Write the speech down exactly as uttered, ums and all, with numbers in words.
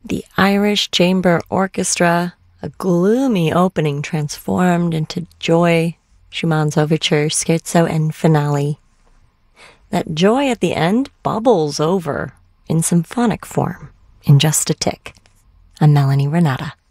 The Irish Chamber Orchestra, a gloomy opening transformed into joy, Schumann's overture, scherzo, and finale. That joy at the end bubbles over in symphonic form in just a tick. I'm Melanie Renata.